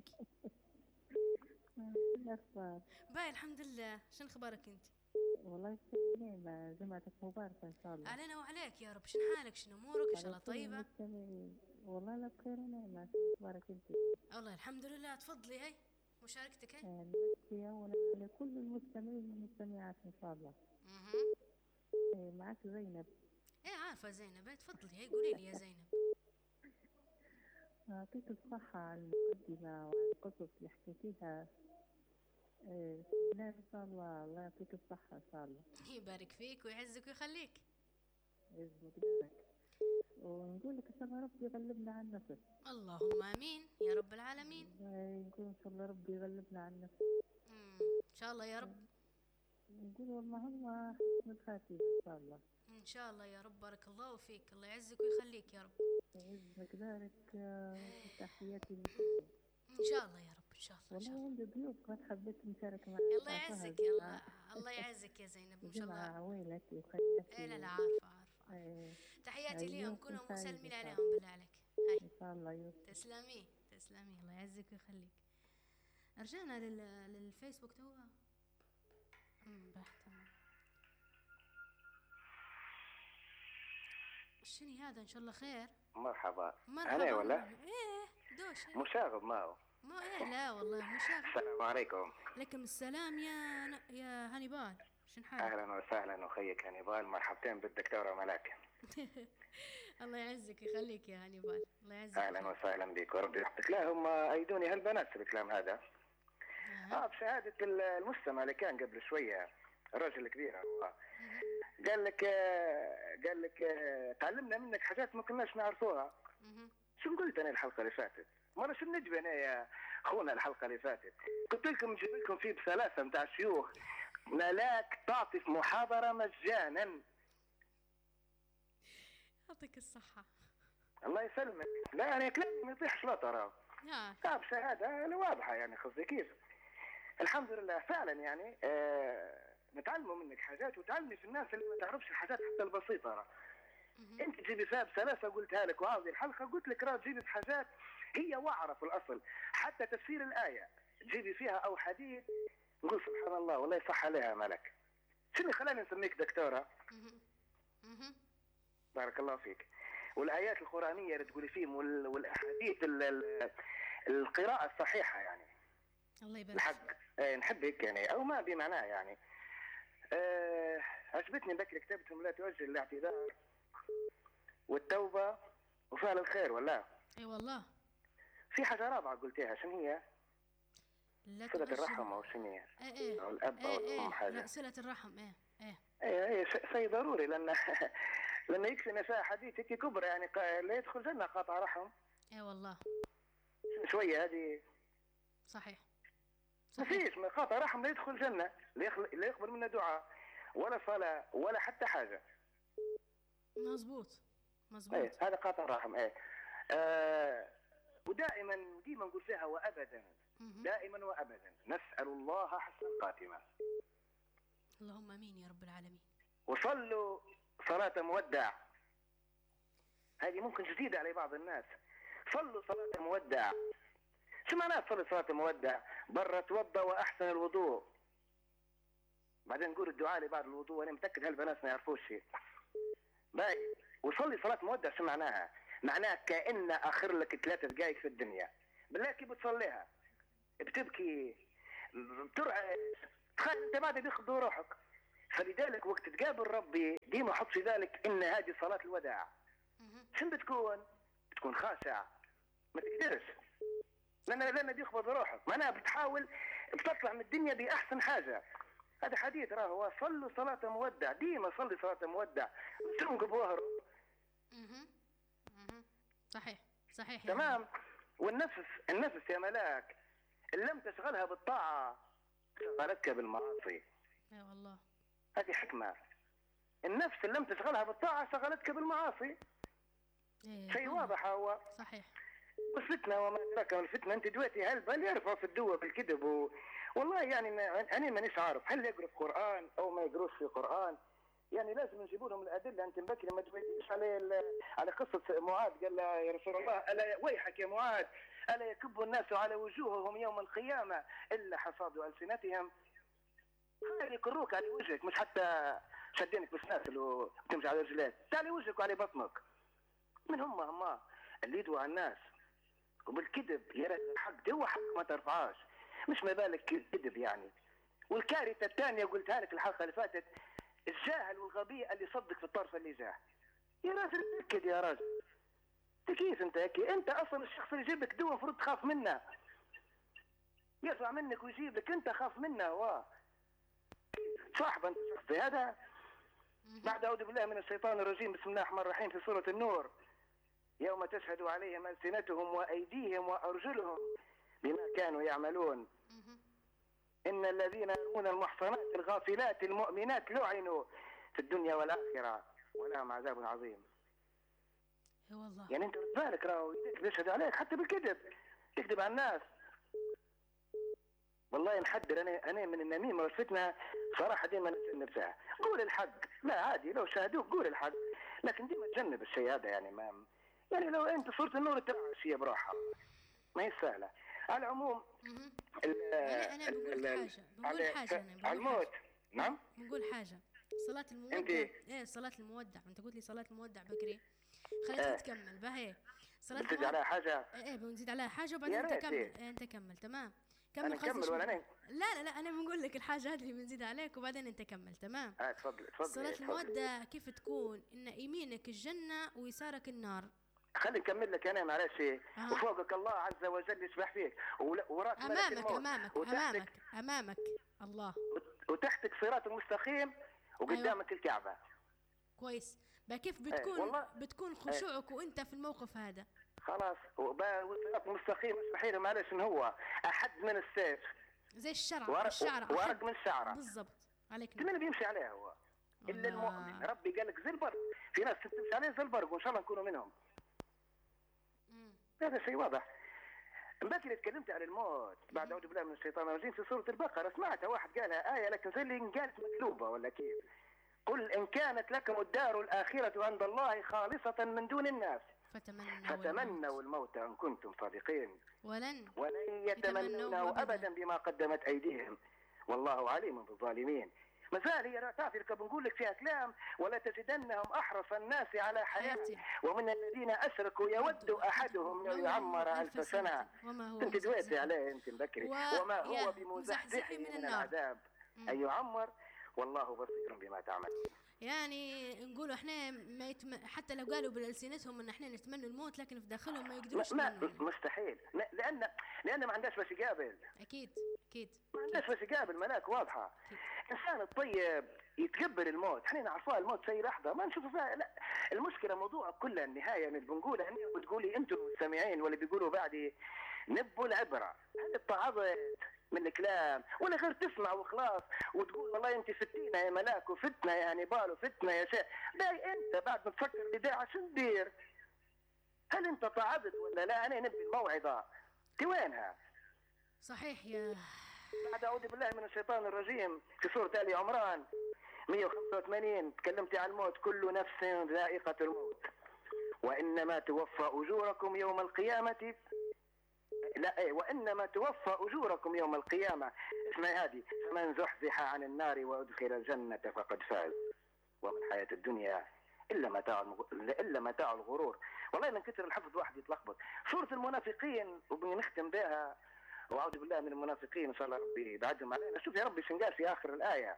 Speaker 5: شو الاخبار؟
Speaker 1: باي الحمد لله. شنو اخبارك انت؟
Speaker 5: والله نعمة، جمعتك مباركة ان شاء الله.
Speaker 1: علينا وعليك يا رب. شنو حالك؟ شنو امورك؟ ان شاء الله طيبه؟
Speaker 5: والله لا بخير ونعمة. شنو اخبارك انت؟
Speaker 1: والله الحمد لله. تفضلي هاي مشاركتك. هاي
Speaker 5: نمسي اولا على كل المستمعين والمستمعات ان شاء الله. اها معك زينب.
Speaker 1: ايه عارفه زينب. تفضلي هاي قولي لي يا زينب.
Speaker 5: يعطيك الصحة على المقدمة وعلى القصص اللي حكيتيها. لا ان شاء الله، الله يعطيك الصحة ان شاء الله.
Speaker 1: يبارك فيك ويعزك ويخليك.
Speaker 5: يزود دارك. ونقول لك ان شاء الله ربي يغلبنا على النفس.
Speaker 1: اللهم امين يا رب العالمين.
Speaker 5: نقول ان شاء الله ربي يغلبنا على النفس.
Speaker 1: امم ان شاء الله يا رب.
Speaker 5: نقول والله هو حسن الخاتمة إن شاء الله.
Speaker 1: ان شاء الله يا رب. بارك الله فيك، الله يعزك ويخليك يا رب.
Speaker 5: يعز مقدارك. وتحياتي لكم
Speaker 1: ان شاء الله يا رب. ان شاء الله.
Speaker 5: والله عندي ضيوف قد حبيت نشارك معك.
Speaker 1: الله يعزك. الله الله يعزك يا زينب. ان شاء الله.
Speaker 5: عويلتي وخليتي.
Speaker 1: ايه لا لا عارفه عارفه.
Speaker 5: ايه.
Speaker 1: تحياتي ليهم كلهم مسلمين عليهم بالله عليك.
Speaker 5: هاي ان شاء الله يوسف.
Speaker 1: تسلمي تسلمي الله يعزك ويخليك. رجعنا لل... للفيسبوك توها. امم بحث. شني هذا؟ ان شاء الله خير.
Speaker 6: مرحبا.
Speaker 1: مرحبا.
Speaker 6: انا ولا
Speaker 1: ايه دوش. إيه؟
Speaker 6: مشاغب معه.
Speaker 1: ما ايه لا والله مشاغب.
Speaker 6: السلام عليكم.
Speaker 1: عليكم السلام يا ن... يا هانيبال. شن حالك؟
Speaker 6: اهلا وسهلا اخيك هانيبال، مرحبتين بالدكتوره ملاك.
Speaker 1: الله يعزك ويخليك يا هانيبال. الله يعزك.
Speaker 6: اهلا وسهلا بك وربي يحفظك. لا هم ايدوني هالبنات في الكلام هذا. اه بشهاده المستمع اللي كان قبل شويه الرجل الكبير هو قال لك قال لك تعلمنا منك حاجات ما كناش نعرفوها. شو قلت انا الحلقه اللي فاتت؟ مرة شو نجي انا يا اخونا الحلقه اللي فاتت؟ قلت لكم نجيب لكم فيه بثلاثه نتاع شيوخ ملاك تعطي في محاضره مجانا.
Speaker 1: يعطيك الصحه.
Speaker 6: الله يسلمك. لا يعني كلامي ما يطيحش لا ترى. لا بشهاده واضحه يعني قصدي كيف. الحمد لله فعلا يعني آه نتعلموا منك حاجات وتعلمي في الناس اللي ما تعرفش الحاجات حتى البسيطه راه. انت تجيبي فيها بسلاسه قلتها لك، وهذه الحلقه قلت لك راه تجيبي في حاجات هي واعره في الاصل، حتى تفسير الايه تجيبي فيها او حديث نقول سبحان الله والله يصح عليها ملك. شنو خلاني نسميك دكتوره؟ بارك الله فيك. والايات القرانيه اللي تقولي فيهم والاحاديث القراءه الصحيحه يعني.
Speaker 1: الله يبارك.
Speaker 6: الحق اه نحب هيك يعني او ما بمعناه يعني. أه عجبتني بكري كتابتهم لا توجه الاعتذار والتوبه وفعل الخير ولا؟
Speaker 1: اي والله.
Speaker 6: في حاجه رابعه قلتيها شنو هي؟
Speaker 1: لا
Speaker 6: صلة الرحم او شنو هي؟
Speaker 1: ايه ايه
Speaker 6: او الاب
Speaker 1: ايه
Speaker 6: او الام
Speaker 1: ايه
Speaker 6: حاجه.
Speaker 1: لا صلة الرحم ايه ايه
Speaker 6: ايه ايه شيء ضروري لان لان يكفي نساء حديث هيك كبرى يعني لا يدخل جنه قاطع رحم.
Speaker 1: ايه والله.
Speaker 6: شويه هذه.
Speaker 1: صحيح.
Speaker 6: ما فيش قاطع رحم لا يدخل جنه، لا يقبل منه دعاء ولا صلاه ولا حتى حاجه.
Speaker 1: مظبوط مظبوط.
Speaker 6: ايه هذا قاطع رحم. ايه آه ودائما ديما نقول فيها وابدا دائما وابدا نسال الله حسن الخاتمه.
Speaker 1: اللهم امين يا رب العالمين.
Speaker 6: وصلوا صلاه مودع. هذه ممكن جديده على بعض الناس. صلوا صلاه مودع. شو معناه تصلي صلاه مودع؟ برا توضا واحسن الوضوء. بعدين نقول الدعاء لبعد الوضوء وانا متاكد هالبنات ما يعرفوش شيء. باي وصلي صلاه مودع شو معناها؟ معناها كأن اخر لك ثلاثة دقائق في الدنيا. بالله كيف بتصليها؟ بتبكي بترعى تخيل انت بعد بياخذوا روحك. فلذلك وقت تقابل ربي ديما حط في ذلك ان هذه صلاه الوداع. شنو بتكون؟ بتكون خاشع ما تقدرش لان لان بيقبض روحك. معناها بتحاول بتطلع من الدنيا باحسن حاجه. هذا حديث راهو صلوا صلاه مودع. ديما صلي صلاه مودع تنقب ظهره.
Speaker 1: صحيح صحيح
Speaker 6: تمام. والنفس النفس يا ملاك ان لم تشغلها بالطاعه شغلتك بالمعاصي.
Speaker 1: اي والله.
Speaker 6: هذه حكمه. النفس ان لم تشغلها بالطاعه شغلتك بالمعاصي.
Speaker 1: إيه
Speaker 6: شيء واضح هو.
Speaker 1: صحيح.
Speaker 6: والفتنه وما ادراك ما الفتنه. انت دلوقتي هالبال يرفعوا في الدوا بالكذب و... والله يعني ما... انا مانيش عارف هل يقروا في قران او ما يقروش في قران. يعني لازم نجيبوا لهم الادله. انت مبكر ما تبينيش على ال... على قصه معاذ قال له يا رسول الله الا ويحك يا معاذ الا يكب الناس على وجوههم يوم القيامه الا حصاد السنتهم. خلي يكروك على وجهك مش حتى شدينك بسناسل وتمشي على رجليك. تعالي وجهك وعلى بطنك. من هم هم اللي يدوا على الناس وبالكذب يا ريت الحق هو حق ما ترفعاش مش ما بالك كذب يعني. والكارثه الثانيه قلتها لك الحلقه اللي فاتت الجاهل والغبي اللي يصدق في الطرف اللي جاه. يا راجل تاكد يا راجل كيف انت هيك؟ انت اصلا الشخص اللي يجيب لك دواء المفروض تخاف منه. يسمع منك ويجيب لك انت خاف منه. واه صاحب انت شخصي هذا. بعد اعوذ بالله من الشيطان الرجيم بسم الله الرحمن الرحيم في سوره النور يوم تشهد عليهم ألسنتهم وأيديهم وأرجلهم بما كانوا يعملون. إن الذين يرمون المحصنات الغافلات المؤمنات لعنوا في الدنيا والآخرة ولهم عذاب عظيم.
Speaker 1: اي والله.
Speaker 6: يعني انت رد بالك راهو يشهد عليك حتى بالكذب، تكذب على الناس. والله نحذر انا انا من النميمه والفتنه صراحه، ديما نتجنب فيها. قول الحق، لا عادي لو شاهدوك قول الحق، لكن ديما تجنب الشيء هذا. يعني ما يعني لو انت صورة النور تبع شيء بروحها ما هي سهله. على العموم
Speaker 1: انا انا بقول حاجه بقول حاجه انا بقول
Speaker 6: على الموت. نعم
Speaker 1: بنقول حاجه. صلاة المودع انت... ايه صلاة المودع، انت قلت لي صلاة المودع بكري، خليتها اه. تكمل باهي.
Speaker 6: صلاة بنزيد المودع... عليها حاجة؟
Speaker 1: ايه بنزيد عليها حاجة وبعدين انت كمل. ايه انت كمل تمام. كمل.
Speaker 6: انا كمل ولا انا؟
Speaker 1: لا لا لا انا بنقول لك الحاجة هذه اللي بنزيد عليك وبعدين انت كمل تمام.
Speaker 6: اه تفضل تفضل.
Speaker 1: صلاة المودع كيف تكون؟ ان يمينك الجنة ويسارك النار.
Speaker 6: خلي نكمل لك انا معلش. آه. وفوقك الله عز وجل يسبح فيك، وراك
Speaker 1: امامك امامك امامك امامك الله،
Speaker 6: وتحتك صراط المستقيم، وقدامك أيوة. الكعبة.
Speaker 1: كويس. بقى كيف بتكون ايه بتكون خشوعك ايه وانت في الموقف هذا؟
Speaker 6: خلاص والصراط المستقيم اسمحيلي معلش ان هو احد من السيف
Speaker 1: زي الشرع. ورق الشعر
Speaker 6: ورق من الشعره
Speaker 1: بالضبط. عليك
Speaker 6: من بيمشي عليها هو الا المؤمن. ربي قال لك زي البرق، في ناس تمشي عليه زي البرق وان شاء الله نكونوا منهم. مم. هذا شيء واضح. امبارح تكلمت عن الموت بعد اعوذ بالله من الشيطان الرجيم في سوره البقره، سمعت واحد قالها ايه لكن زي اللي قالت مقلوبه ولا كيف. قل ان كانت لكم الدار الاخره عند الله خالصه من دون الناس
Speaker 1: فتمنوا,
Speaker 6: فتمنوا الموت ان كنتم صادقين
Speaker 1: ولن
Speaker 6: ولن يتمنونه ابدا بما قدمت ايديهم والله عليم بالظالمين. مازال هي تعرف بنقول لك فيها كلام، ولا تجدنهم احرص الناس على حياه ومن الذين اشركوا يود احدهم لو يعمر الف سنه. انت دويتي عليه انت مبكري. وما هو بمزحزحه من, من العذاب ان يعمر والله بصير بما تعمل.
Speaker 1: يعني نقولوا احنا ما يتم... حتى لو قالوا بالالسنتهم ان احنا نتمنى الموت لكن في داخلهم ما يقدروش.
Speaker 6: ما مستحيل، لان لان ما عندهاش باش يقابل.
Speaker 1: اكيد اكيد
Speaker 6: ما عندهاش باش يقابل ملاك واضحه. الانسان الطيب يتقبل الموت، احنا نعرفوها الموت شيء لحظه ما نشوفه فيها. لا المشكله موضوع كلها النهايه اللي بنقولها اني بتقولي انتم المستمعين ولا بيقولوا بعدي نبوا العبره. هل اتعظت من الكلام ولا غير تسمع وخلاص وتقول والله انت فتينا يا ملاك وفتنا يا هانيبال وفتنا يا شيخ؟ باي انت بعد ما تفكر الاذاعه شو ندير؟ هل انت تعبت ولا لا؟ انا نبي الموعظه انت وينها؟
Speaker 1: صحيح يا
Speaker 6: بعد اعوذ بالله من الشيطان الرجيم في سوره ال عمران مئة وخمسة وثمانين تكلمت عن الموت. كل نفس ذائقه الموت وانما توفى اجوركم يوم القيامه. لا ايه وانما توفى اجوركم يوم القيامه. اسمها هذه فمن زحزح عن النار وادخل الجنه فقد فاز وما الحياه الدنيا الا متاع الا متاع الغرور. والله من كثر الحفظ واحد يتلخبط. سوره المنافقين وبنختم بها واعوذ بالله من المنافقين ان شاء الله ربي يبعدهم علينا. شوف يا ربي شنقال في اخر الايه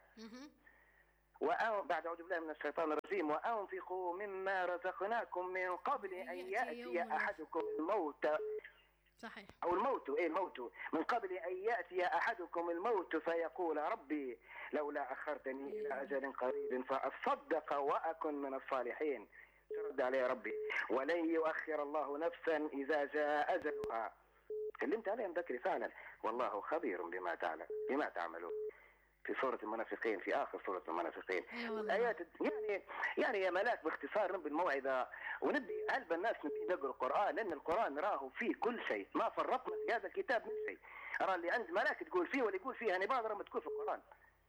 Speaker 6: بعد اعوذ بالله من الشيطان الرجيم وانفقوا مما رزقناكم من قبل ان ياتي احدكم الموت.
Speaker 1: صحيح.
Speaker 6: أو الموت إيه الموت من قبل أن يأتي أحدكم الموت فيقول ربي لولا أخرتني إلى أجل قريب فأصدق وأكن من الصالحين. رد عليه ربي ولن يؤخر الله نفسا إذا جاء أجلها. كلمت عليهم بكري فعلا والله خبير بما تعمل بما تعملون في سورة المنافقين في آخر سورة المنافقين. الآيات يعني يعني يا ملاك باختصار نبي الموعظة ونبي قلب الناس نبي نقرأ القرآن لأن القرآن راه فيه كل شيء ما فرطنا في هذا الكتاب من شيء. أرى اللي عند ملاك تقول فيه واللي يقول فيه أنا بقدر ما تقول في القرآن.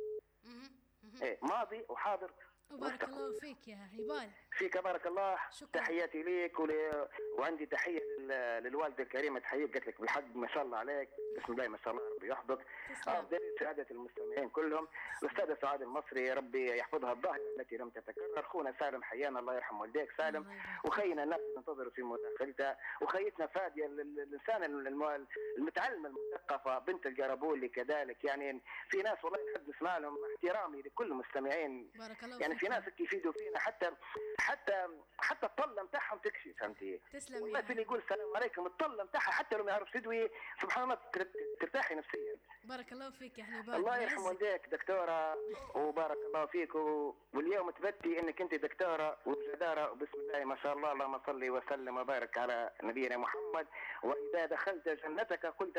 Speaker 6: إيه ماضي وحاضر.
Speaker 1: وبارك الله فيك يا هيبال.
Speaker 6: فيك بارك الله. شكرا. تحياتي ليك ول... وعندي تحية لل... للوالدة الكريمة تحية قلت لك بالحق ما شاء الله عليك بسم الله ما شاء الله ربي يحفظك. أفضل سعادة المستمعين كلهم. الأستاذة سعاد المصري ربي يحفظها الظاهرة التي لم تتكرر. خونا سالم حيانا الله يرحم والديك سالم وخينا الناس تنتظر في مداخلتها وخيتنا فادية الإنسان المتعلمة المثقفة بنت القربولي كذلك. يعني في ناس والله نحب نسمع لهم احترامي لكل المستمعين.
Speaker 1: بارك الله
Speaker 6: يعني في ناس يفيدوا فينا حتى حتى حتى الطله نتاعهم تكشي فهمتي.
Speaker 1: تسلم
Speaker 6: والله في اللي يقول السلام عليكم الطله نتاعها حتى لو ما يعرفش يدوي سبحان الله ترتاحي نفسيا.
Speaker 1: بارك الله فيك يا حبيبي.
Speaker 6: الله يرحم والديك دكتوره وبارك الله فيك و... واليوم تبتي انك انت دكتوره وبجداره وبسم الله ما شاء الله اللهم صل وسلم وبارك على نبينا محمد. واذا دخلت جنتك قلت ما شاء الله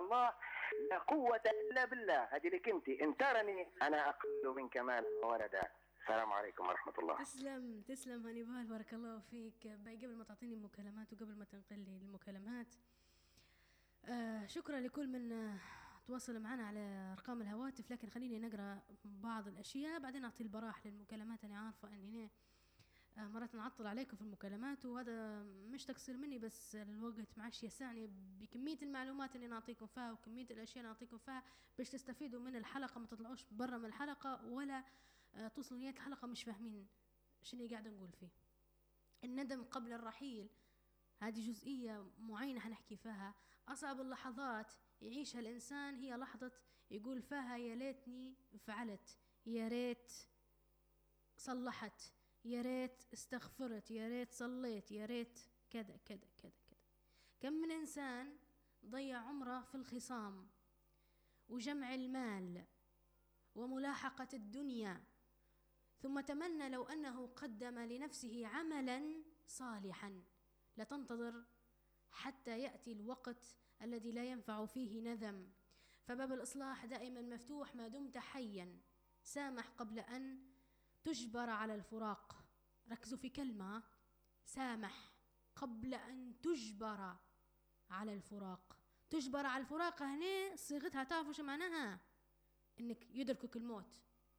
Speaker 6: الله لا قوة إلا بالله. هذه لك أنت، إن ترني أنا أقل من كمال ولدا. السلام عليكم ورحمة الله.
Speaker 1: تسلم تسلم هانيبال، بارك الله فيك. باي قبل ما تعطيني المكالمات وقبل ما تنقل لي المكالمات، آه شكرا لكل من آه تواصل معنا على أرقام الهواتف، لكن خليني نقرأ بعض الأشياء بعدين أعطي البراح للمكالمات. أنا عارفة أني آه مرات نعطل عليكم في المكالمات، وهذا مش تقصير مني، بس الوقت معش يسعني بكمية المعلومات اللي نعطيكم فيها وكمية الأشياء نعطيكم فيها باش تستفيدوا من الحلقة، ما تطلعوش برا من الحلقة ولا آه توصلوا نهاية الحلقة مش فاهمين شنو قاعدة نقول فيه. الندم قبل الرحيل هذه جزئية معينة حنحكي فيها. أصعب اللحظات يعيشها الإنسان هي لحظة يقول فيها يا ليتني فعلت، يا ريت صلحت، يا ريت استغفرت، يا ريت صليت، يا ريت كذا كذا كذا كذا. كم من إنسان ضيع عمره في الخصام وجمع المال وملاحقة الدنيا، ثم تمنى لو أنه قدم لنفسه عملا صالحا. لا تنتظر حتى يأتي الوقت الذي لا ينفع فيه ندم، فباب الإصلاح دائما مفتوح ما دمت حيا. سامح قبل أن تجبر على الفراق. ركزوا في كلمة، سامح قبل أن تجبر على الفراق. تجبر على الفراق هنا صيغتها تعرفوا شو معناها؟ إنك يدركك الموت.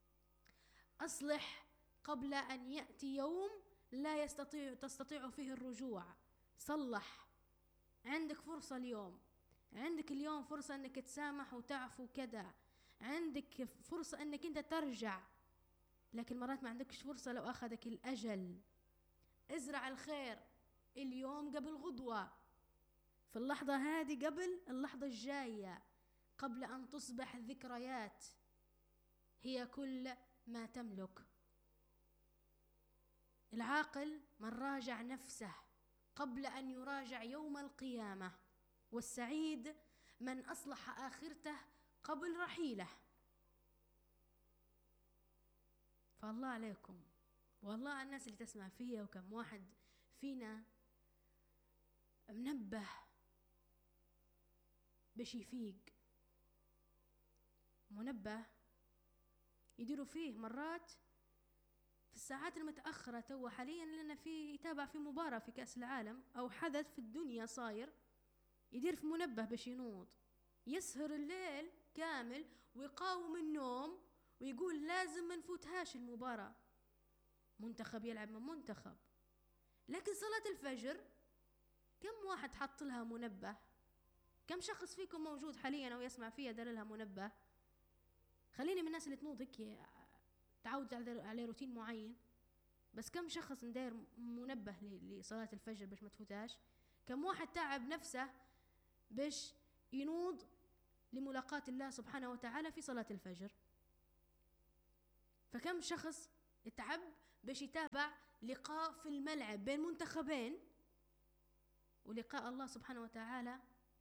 Speaker 1: أصلح قبل أن يأتي يوم لا يستطيع تستطيع فيه الرجوع. صلح، عندك فرصة اليوم، عندك اليوم فرصة أنك تسامح وتعفو كذا، عندك فرصة أنك أنت ترجع، لكن مرات ما عندكش فرصة لو أخذك الأجل. ازرع الخير اليوم قبل غدوة، في اللحظة هذه قبل اللحظة الجاية، قبل أن تصبح ذكريات هي كل ما تملك. العاقل من راجع نفسه قبل أن يراجع يوم القيامة، والسعيد من أصلح آخرته قبل رحيله. فالله عليكم والله الناس اللي تسمع فيها، وكم واحد فينا منبه باش يفيق، منبه يديروا فيه مرات في الساعات المتأخرة. تو حاليا لنا فيه يتابع في مباراة في كأس العالم أو حدث في الدنيا صاير، يدير في منبه باش ينوض، يسهر الليل كامل ويقاوم النوم ويقول لازم ما نفوتهاش المباراة. منتخب يلعب من منتخب، لكن صلاة الفجر كم واحد حط لها منبه؟ كم شخص فيكم موجود حاليا أو يسمع فيها دار لها منبه؟ خليني من الناس اللي تنوض هيك تعود على روتين معين، بس كم شخص ندير منبه لصلاة الفجر باش ما تفوتهاش؟ كم واحد تعب نفسه باش ينوض لملاقاة الله سبحانه وتعالى في صلاة الفجر؟ فكم شخص تعب باش يتابع لقاء في الملعب بين منتخبين، ولقاء الله سبحانه وتعالى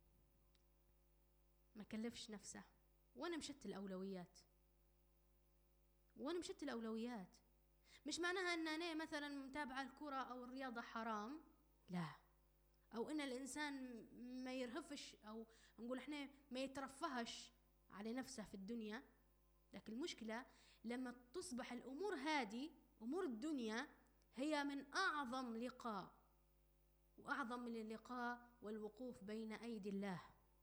Speaker 1: ما كلفش نفسه. وانا مشت الأولويات، وانا مشت الأولويات. مش معناها ان انا مثلا متابعة الكرة او الرياضة حرام، لا، او ان الانسان ما يرهفش او نقول احنا ما يترفهش على نفسه في الدنيا، لكن المشكلة لما تصبح الامور هذه امور الدنيا هي من اعظم لقاء، واعظم من اللقاء والوقوف بين ايدي الله.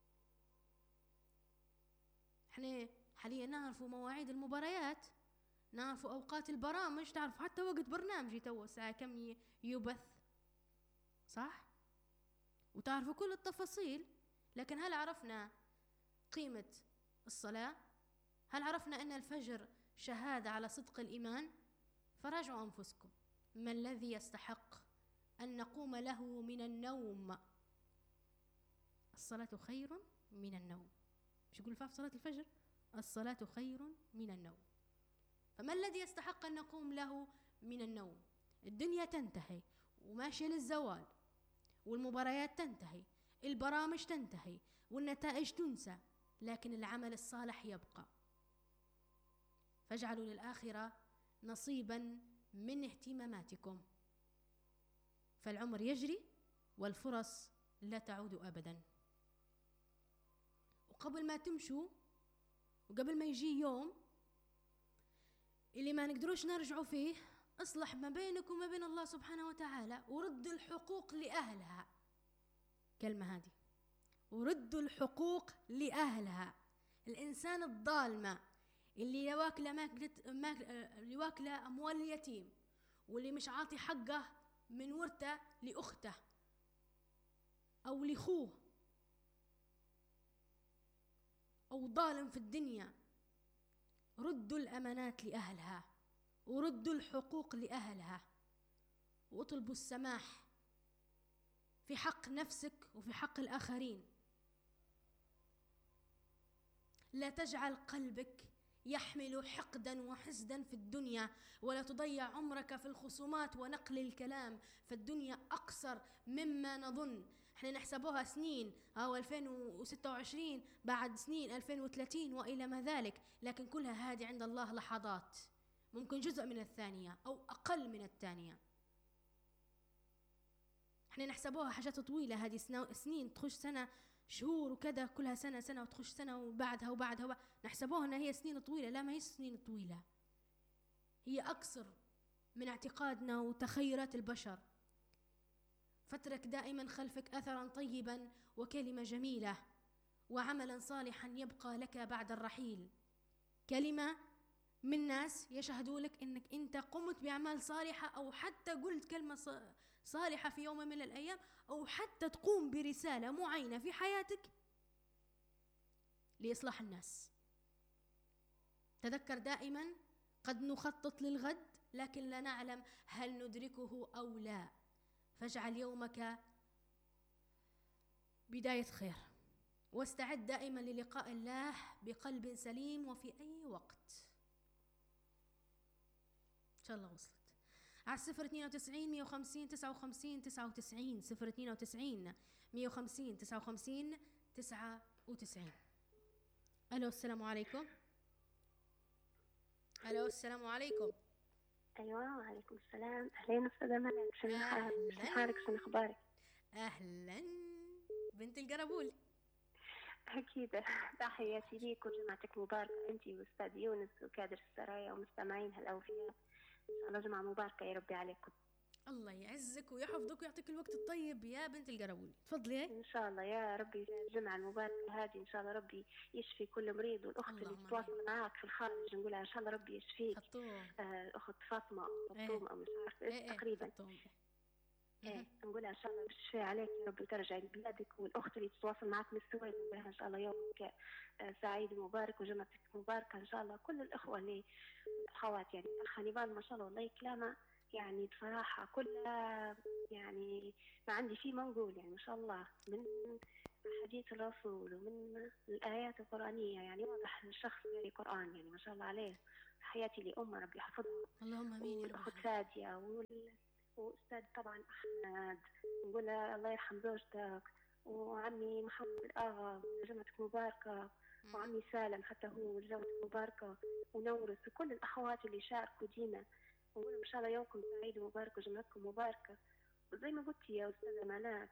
Speaker 1: احنا حاليا نعرف مواعيد المباريات، نعرف اوقات البرامج، تعرف حتى وقت برنامجي تو الساعة كم يبث، صح؟ وتعرفوا كل التفاصيل. لكن هل عرفنا قيمة الصلاة؟ هل عرفنا أن الفجر شهادة على صدق الإيمان؟ فراجعوا أنفسكم، ما الذي يستحق أن نقوم له من النوم؟ الصلاة خير من النوم. مش يقول في صلاة الفجر الصلاة خير من النوم. فما الذي يستحق أن نقوم له من النوم؟ الدنيا تنتهي وماشية للزوال، والمباريات تنتهي، البرامج تنتهي، والنتائج تنسى، لكن العمل الصالح يبقى. فاجعلوا للآخرة نصيبا من اهتماماتكم، فالعمر يجري والفرص لا تعود أبدا. وقبل ما تمشوا وقبل ما يجي يوم اللي ما نقدروش نرجعوا فيه، اصلح ما بينك وما بين الله سبحانه وتعالى، ورد الحقوق لأهلها. كلمة هذه، وردوا الحقوق لأهلها. الإنسان الظالمة اللي واكلة ماكلة اللي واكلة أموال اليتيم، واللي مش عاطي حقه من ورثة لأخته أو لأخوه، أو ظالم في الدنيا، ردوا الأمانات لأهلها، وردوا الحقوق لأهلها، واطلبوا السماح في حق نفسك وفي حق الآخرين. لا تجعل قلبك يحمل حقدا وحسدا في الدنيا، ولا تضيع عمرك في الخصومات ونقل الكلام، فالدنيا أقصر مما نظن. احنا نحسبوها سنين أو ألفين وستة وعشرين، بعد سنين ألفين وثلاثين وإلى ما ذلك، لكن كلها هذه عند الله لحظات، ممكن جزء من الثانية أو أقل من الثانية. احنا نحسبوها حاجات طويلة، هذه سنين تخش سنة، شهور وكذا، كلها سنة سنة وتخش سنة وبعدها وبعدها, وبعدها. نحسبوها أنها هي سنين طويلة، لا ما هي سنين طويلة، هي أقصر من اعتقادنا وتخيلات البشر. فاترك دائما خلفك أثرا طيبا وكلمة جميلة وعملا صالحا يبقى لك بعد الرحيل. كلمة من ناس يشهدوا لك أنك أنت قمت بأعمال صالحة، أو حتى قلت كلمة صالحة في يوم من الأيام، أو حتى تقوم برسالة معينة في حياتك لإصلاح الناس. تذكر دائما قد نخطط للغد لكن لا نعلم هل ندركه أو لا، فاجعل يومك بداية خير، واستعد دائما للقاء الله بقلب سليم وفي أي وقت. إن شاء الله وصلت على الصفر اثنين وتسعين مية وخمسين تسعة وخمسين تسعة وتسعين، صفر اثنين وتسعين مية وخمسين تسعة وخمسين تسعة وتسعين. ألو السلام عليكم. ألو السلام عليكم.
Speaker 7: أيوة وعليكم السلام. أهلين أستاذة ملك، شنو حالك شنو أخبارك؟
Speaker 1: أهلا بنت القربول.
Speaker 7: أكيد، تحياتي ليك وجمعتك مباركة أنت وأستاذ يونس وكادر السرايا ومستمعينها الأوفياء. إن شاء الله جمعة مباركة يا ربي عليكم.
Speaker 1: الله يعزك ويحفظك ويعطيك الوقت الطيب يا بنت القربول. تفضلي.
Speaker 7: إن شاء الله يا ربي الجمعة المباركة هذه إن شاء الله ربي يشفي كل مريض، والأخت اللي تتواصل معاك في الخارج نقولها إن شاء الله ربي يشفيك. آه الأخت فاطمة أو فاطمة أو مش عارفة إيش تقريبا. إيه نقولها إن شاء الله بالشفاء عليك يا رب وترجع لبلادك. والأخت اللي تتواصل معك من السويد نقولها إن شاء الله يومك سعيد ومبارك وجمعتك مباركة إن شاء الله. كل الأخوة اللي الأخوات يعني الأخ نيفال ما شاء الله والله كلامه يعني بصراحة كلها يعني ما عندي فيه ما نقول، يعني ما شاء الله من حديث الرسول ومن الآيات القرآنية، يعني واضح الشخص يعني قرآن يعني ما شاء الله عليه. حياتي لأمة ربي يحفظها.
Speaker 1: اللهم آمين.
Speaker 7: والأخت فادية وال وأستاذ طبعا أحمد نقول الله يرحم زوجتك، وعمي محمد الآغا جمعتك مباركة، وعمي سالم حتى هو جمعتك مباركة، ونورس وكل الأخوات اللي شاركوا ديما ونقول إن شاء الله يومكم سعيد ومبارك وجمعتكم مباركة. وزي ما قلت يا أستاذة ملاك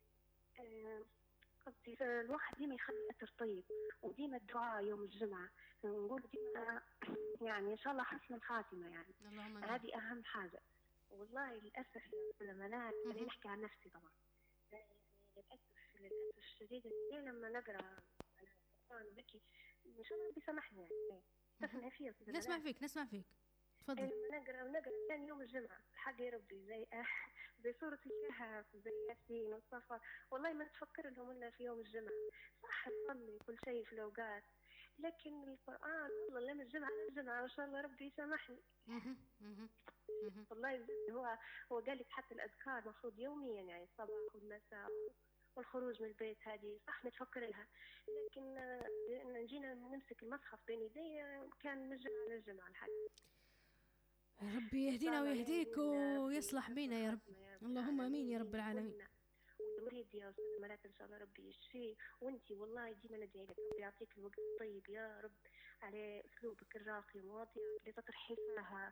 Speaker 7: قصدي آه الواحد ديما يخلي أثر طيب، وديما الدعاء يوم الجمعة نقول ديما يعني إن شاء الله حسن الخاتمة، يعني هذه أهم حاجة. والله للأسف يا أستاذة ملاك خليني نحكي عن نفسي طبعا، يعني للأسف للأسف الشديد إني لما نقرأ القرآن وبكي إن شاء الله ربي سامحني يعني تسمع فيه.
Speaker 1: نسمع فيك نسمع فيك تفضل.
Speaker 7: لما نقرأ ونقرأ ثاني يوم الجمعة حق يا ربي زي آه زي سورة الكهف زي ياسين والصفا، والله ما تفكر لهم إلا في يوم الجمعة. صح نصلي كل شيء في الأوقات، لكن القرآن والله لما الجمعة للجمعة إن شاء الله ربي يسامحني. والله بجد هو هو قال لك حتى الأذكار مفروض يوميا يعني الصباح والمساء والخروج من البيت، هذه صح نتفكر لها، لكن لأن جينا نمسك المصحف بين يدي كان من الجمعة للجمعة الحق.
Speaker 1: يا ربي يهدينا ويهديك ويصلح بينا يا رب. اللهم امين يا رب العالمين.
Speaker 7: والمريض يا استاذ ملاك ان شاء الله ربي يشفيه، وانتي والله ديما ندعي لك ربي يعطيك الوقت الطيب يا رب على اسلوبك الراقي ومواضيعك اللي تطرحي فيها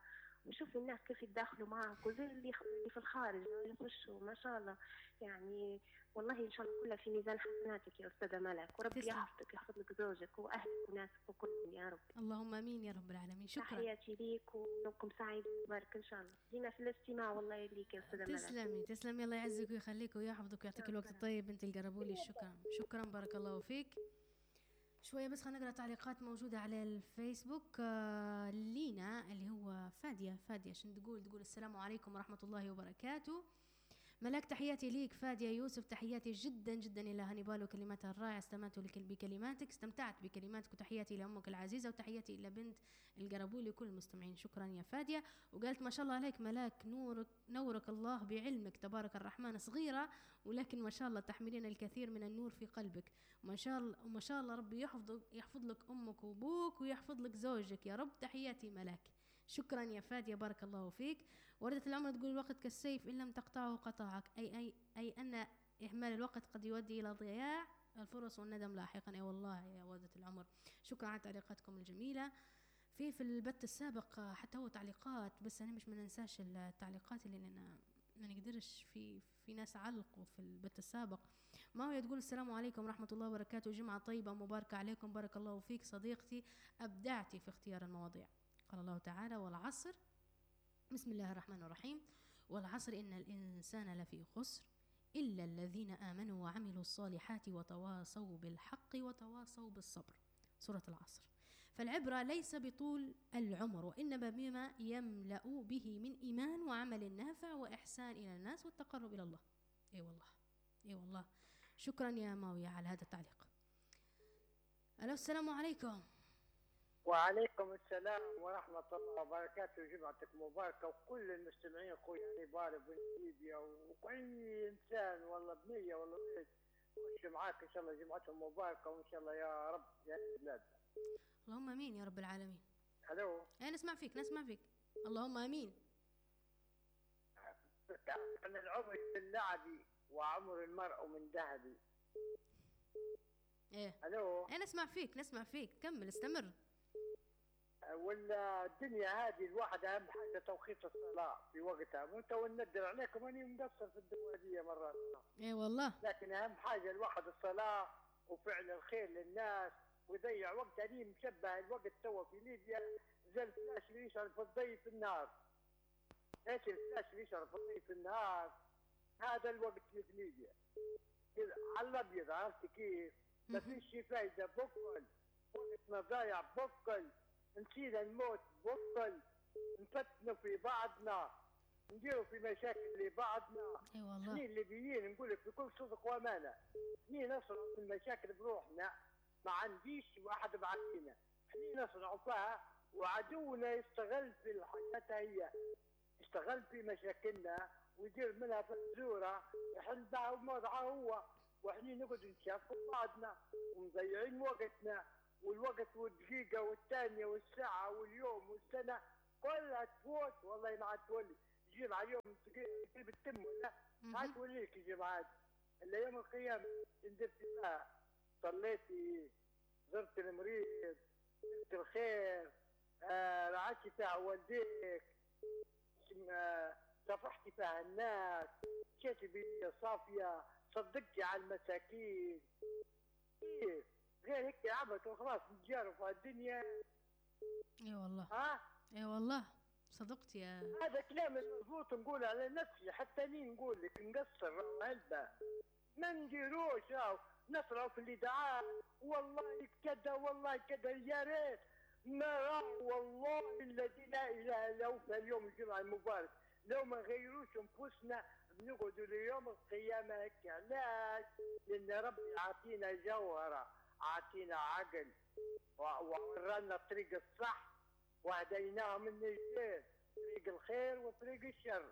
Speaker 7: نشوف الناس كيف يتداخلوا معك، وزي اللي في الخارج يخشوا ما شاء الله يعني. والله ان شاء الله كلها في ميزان حسناتك يا استاذه ملك، وربي يحفظك يحفظ لك زوجك واهلك وناسك وكلهم يا رب.
Speaker 1: اللهم امين يا رب العالمين. شكرا،
Speaker 7: تحياتي ليك ونومكم سعيد ومبارك ان شاء الله. جينا في الاستماع والله ليك يا استاذه ملك.
Speaker 1: تسلمي تسلمي، الله يعزك ويخليك ويحفظك ويعطيك الوقت الطيب بنت القربولي. شكرا شكرا بارك الله فيك. شويه بس خلينا نقرا تعليقات موجوده على الفيسبوك. آه لينا اللي هو فاديه فاديه شن تقول؟ تقول السلام عليكم ورحمه الله وبركاته. ملاك تحياتي ليك. فادية يوسف تحياتي جدا جدا إلى هانيبال وكلماتها الرائعة. استمتعت بكلماتك استمتعت بكلماتك وتحياتي لأمك العزيزة وتحياتي إلى بنت القربولي وكل المستمعين. شكرا يا فادية. وقالت ما شاء الله عليك ملاك، نورك نورك الله بعلمك تبارك الرحمن، صغيرة ولكن ما شاء الله تحملين الكثير من النور في قلبك. وما شاء الله وما شاء الله ربي يحفظ يحفظ لك أمك وأبوك ويحفظ لك زوجك يا رب. تحياتي ملاك. شكرا يا فادية بارك الله فيك. وردة العمر تقول الوقت كالسيف إن لم تقطعه قطعك، أي, أي, أي أن إهمال الوقت قد يؤدي إلى ضياع الفرص والندم لاحقا. أي والله يا وردة العمر. شكرا على تعليقاتكم الجميلة. في في البث السابق حتى هو تعليقات، بس أنا مش مننساش التعليقات اللي أنا ما نقدرش في في ناس علقوا في البث السابق. ما هو تقول السلام عليكم ورحمة الله وبركاته، جمعة طيبة مباركة عليكم بارك الله فيك صديقتي، أبدعتي في اختيار المواضيع. قال الله تعالى والعصر، بسم الله الرحمن الرحيم، والعصر إن الإنسان لفي خسر إلا الذين آمنوا وعملوا الصالحات وتواصوا بالحق وتواصوا بالصبر. سورة العصر. فالعبرة ليس بطول العمر وإنما بما يملأ به من إيمان وعمل نافع وإحسان إلى الناس والتقرب إلى الله. أي والله أي والله. شكرا يا ماوية على هذا التعليق. ألو السلام عليكم.
Speaker 8: وعليكم السلام ورحمة الله وبركاته. جمعتك مباركة وكل المستمعين أخوي يعني بارك بن ليبيا وأي إنسان والله بنية والله بيت خش معاك إن شاء الله جمعتهم مباركة وإن شاء الله يا رب يا بلاد.
Speaker 1: اللهم آمين يا رب العالمين.
Speaker 8: ألو.
Speaker 1: أي نسمع فيك نسمع فيك. اللهم آمين.
Speaker 8: أنا العمر من لعبي وعمر المرء من ذهبي.
Speaker 1: إيه.
Speaker 8: ألو.
Speaker 1: أي نسمع فيك نسمع فيك كمل استمر.
Speaker 8: ولا الدنيا هذه الواحد اهم حاجه توقيت الصلاه في وقتها، وانت وندر عليكم اني مقصر في الدنيا مرات.
Speaker 1: اي والله.
Speaker 8: لكن اهم حاجه الواحد الصلاه وفعل الخير للناس ويضيع وقت. اني مشبه الوقت توا في ليبيا زي الفلاش اللي يشعل في الضي في النهار. ايش الفلاش اللي يشعل في الضي في النهار؟ هذا الوقت في ليبيا كذا على الابيض. عرفت كيف؟ ما فيش فايده. بكل وقتنا ضايع. بكل نسينا الموت. بطل نفتنوا في بعضنا، نديروا في مشاكل لبعضنا.
Speaker 1: اي والله.
Speaker 8: احنا الليبيين نقول لك بكل صدق وامانه، احنا نصنعوا في المشاكل بروحنا، ما عنديش واحد معانا. احنا نصنعوا فيها وعدونا يستغل في الحاجات هي، يستغل في مشاكلنا ويدير منها فزوره يحل بها وموضعها هو، واحنا نقعد نشافوا بعضنا ومضيعين وقتنا. والوقت والدقيقة والثانية والساعة واليوم والسنة كلها تفوت والله ما عاد تولي. الجمعة اليوم تقريبا تتم ولا ما عاد تولي لك الجمعات إلا يوم القيامة. ندرت فيها صليتي، زرت المريض، زرت الخير، آه رعيتي فيها والديك، آه صفحتي فيها الناس، مشيتي بيدي صافية، صدقتي على المساكين. كيف؟ غير هيك عبث وخلاص نتجارب في الدنيا.
Speaker 1: اي والله.
Speaker 8: ها؟
Speaker 1: اي والله صدقت يا.
Speaker 8: هذا كلام المفروض نقول على نفسي، حتى اني نقول لك نقصر هلبة ما نديروش. هاو نطلعوا في الاذاعات والله كذا والله كذا. يا ريت ما راه والله الذي لا اله الا هو في اليوم الجمعه المبارك لو ما غيروش انفسنا بنقعدوا ليوم القيامه هيك. علاش؟ لان ربي عاطينا جوهره، عاطينا عقل وورانا الطريق الصح وهديناها من النجدين، طريق الخير وطريق الشر.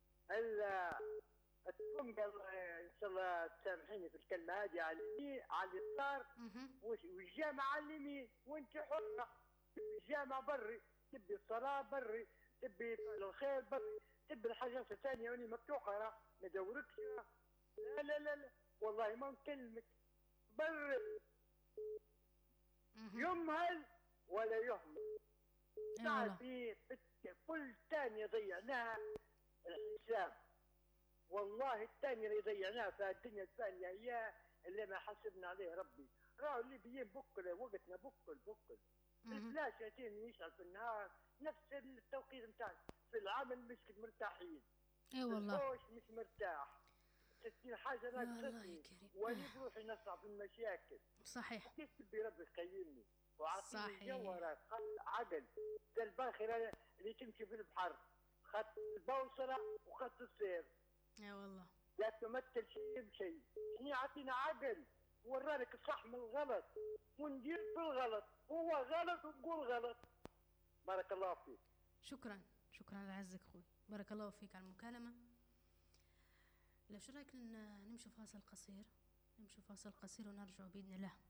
Speaker 8: التقوم ان شاء الله تسامحيني في الكلمه هذه على اليمين على اليسار والجامعه على اليمين وانت حره. تبي الجامعه بري، تبي الصلاه بري، تبي الخير بري، تبي الحاجات الثانيه واني مفتوحه ما دوركش. لا لا لا لا والله ما نكلمك بري. يمهل ولا يهمل. تعبير كل ثانية ضيعناها الحساب. والله الثانية اللي ضيعناها في الدنيا الثانية هي اللي ما حسبنا عليه ربي. راهو الليبيين بكل وقتنا بكل بكل الفلاش ياتيني يشعل في النهار نفس التوقيت نتاع في العمل مش مرتاحين.
Speaker 1: اي والله
Speaker 8: الحوش مش مرتاح. ستين حاجة ناقصتني ولي بروحي نصعب في المشاكل.
Speaker 1: صحيح.
Speaker 8: كيف تبي ربي يقيمني وعطيني جوهرة عقل زي الباخرة اللي تمشي في البحر خط البوصلة وخط السير.
Speaker 1: اي والله
Speaker 8: لا تمثل شيء بشيء. شنو يعطينا عقل ورانك الصح من الغلط وندير في الغلط هو غلط ونقول غلط. بارك الله فيك.
Speaker 1: شكرا شكرا على عزك خوي، بارك الله فيك على المكالمة. لا شو رايك نمشي فاصل قصير، نمشي فاصل قصير ونرجع بإذن الله.